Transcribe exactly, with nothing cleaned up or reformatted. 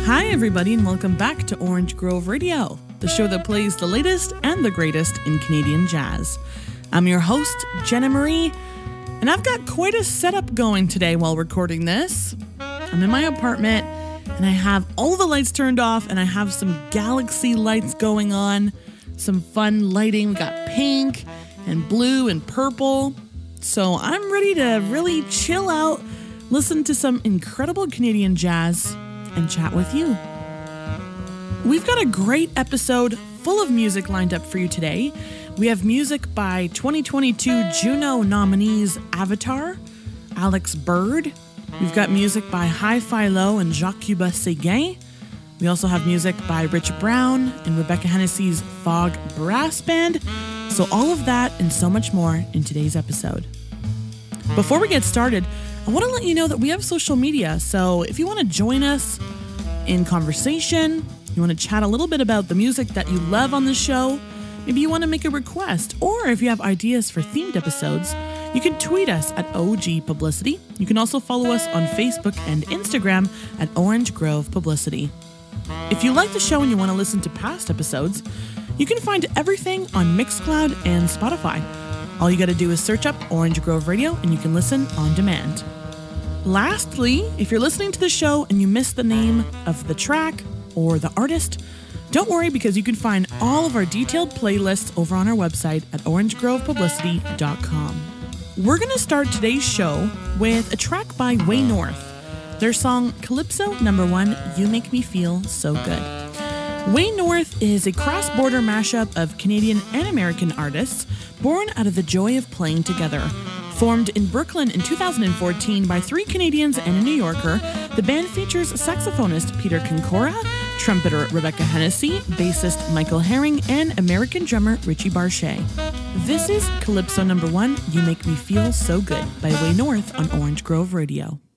Hi, everybody, and welcome back to Orange Grove Radio, the show that plays the latest and the greatest in Canadian jazz. I'm your host, Jenna Marie, and I've got quite a setup going today while recording this. I'm in my apartment, and I have all the lights turned off, and I have some galaxy lights going on, some fun lighting. We got pink and blue and purple. So I'm ready to really chill out, listen to some incredible Canadian jazz, and chat with you. We've got a great episode full of music lined up for you today. We have music by twenty twenty-two Juno nominees Avatar, Alex Bird. We've got music by Hi-Fi Low and Jacques-Cuba Séguin. We also have music by Rich Brown and Rebecca Hennessy's Fog Brass Band. So all of that and so much more in today's episode. Before we get started, I want to let you know that we have social media, so if you want to join us in conversation, you want to chat a little bit about the music that you love on the show, maybe you want to make a request, or if you have ideas for themed episodes, you can tweet us at O G Publicity. You can also follow us on Facebook and Instagram at Orange Grove Publicity. If you like the show and you want to listen to past episodes, you can find everything on Mixcloud and Spotify. All you got to do is search up Orange Grove Radio and you can listen on demand. Lastly, if you're listening to the show and you missed the name of the track or the artist, don't worry because you can find all of our detailed playlists over on our website at orange grove publicity dot com. We're going to start today's show with a track by Way North. Their song Calypso Number One, You Make Me Feel So Good. Way North is a cross-border mashup of Canadian and American artists born out of the joy of playing together. Formed in Brooklyn in two thousand fourteen by three Canadians and a New Yorker, the band features saxophonist Peter Concora, trumpeter Rebecca Hennessy, bassist Michael Herring, and American drummer Richie Barchet. This is Calypso Number One, You Make Me Feel So Good by Way North on Orange Grove Radio.